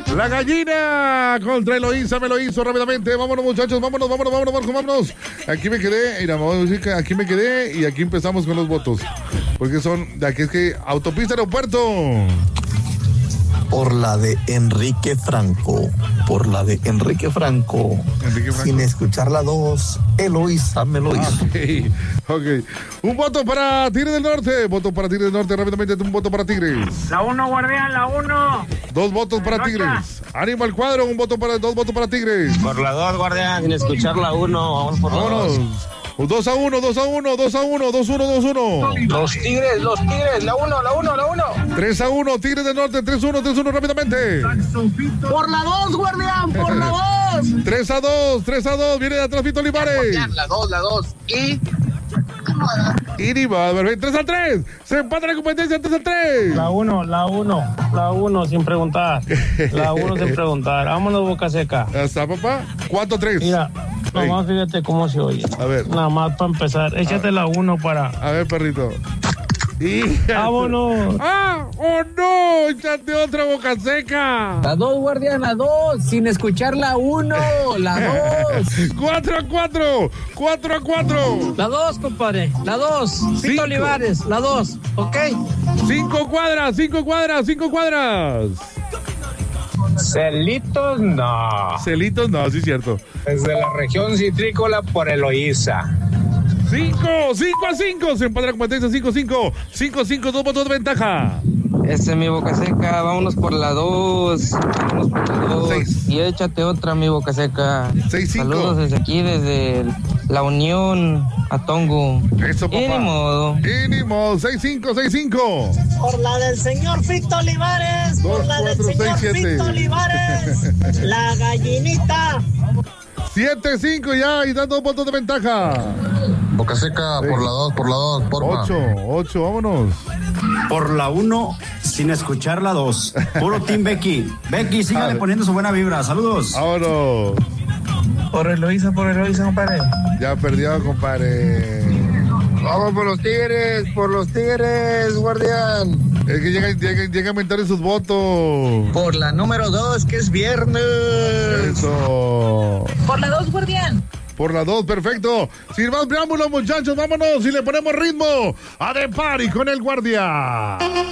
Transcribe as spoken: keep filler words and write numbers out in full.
La gallina contra Eloísa, me lo hizo rápidamente. Vámonos, muchachos, vámonos, vámonos, vámonos, vámonos, vámonos. Aquí me quedé, mira, vamos a decir que aquí me quedé y aquí empezamos con los votos. Porque son, de aquí es que autopista aeropuerto. Por la de Enrique Franco, por la de Enrique Franco, Enrique Franco. Sin escuchar la dos, Eloísa me lo hizo. Okay, ok, un voto para Tigres del Norte, voto para Tigres del Norte, rápidamente un voto para Tigres. La uno, guardián, la uno. Dos votos para Tigres. Ánimo al cuadro, un voto para, dos votos para Tigres. Por la dos, guardián, sin escuchar la uno, vamos por la dos. dos a uno, dos a uno, dos a uno, dos a uno, dos a uno. Los Tigres, los Tigres, la uno, la uno, la uno. tres a uno, Tigres del Norte, tres a uno, tres a uno, rápidamente. Por la dos, guardián, por la dos. tres a dos, tres a dos, viene de atrás Fito Olivares. La dos, la dos. Y... Y ni va, tres a tres. Se empata la competencia, tres a tres. La uno, la uno, la uno sin preguntar. La uno sin preguntar. Vámonos, Boca Seca. ¿Ya está, papá? cuatro a tres. Mira, nomás fíjate cómo se oye. A ver. Nada más para empezar. Échate la uno para... A ver, perrito. ¡Vámonos! ¡Ah! ¡Oh, no! ¡Échate otra, Boca Seca! La dos, guardián, la dos, sin escuchar la uno, la dos. ¡Cuatro a cuatro! ¡Cuatro a cuatro! La dos, compadre, la dos. Fito Olivares, la dos, ¿ok? Cinco cuadras, cinco cuadras, cinco cuadras. Celitos, no. Celitos, no, sí es cierto. Desde la región citrícola por Eloísa. Cinco, cinco a cinco. Se empata la competencia, cinco a cinco. cinco a cinco, dos votos de ventaja. Ese, mi Boca Seca, vámonos por la dos. Vámonos por la dos. Seis. Y échate otra, mi Boca Seca. Seis, cinco. Saludos desde aquí, desde La Unión, a Tongo. Eso, papá. Y ni modo. Y ni modo. seis cinco, seis cinco. Por la del señor Fito Olivares. Por la del señor Fito Olivares. La gallinita. siete cinco ya y dan dos votos de ventaja. Boca Seca, por la dos, por la dos, porfa. ocho, ocho, vámonos. Por la uno, sin escuchar la dos. Puro Team Becky. Becky, sígale poniendo su buena vibra. Saludos. Vámonos. Por Eloísa, por Eloísa, compadre. Ya perdió, compadre. Vamos por los Tigres, por los Tigres, guardián. Es que llega, llega, llega a aumentar sus votos. Por la número dos, que es viernes. Eso. Por la dos, guardián. Por la dos, perfecto. Sin más preámbulos, muchachos, vámonos y le ponemos ritmo a The Party con el guardia.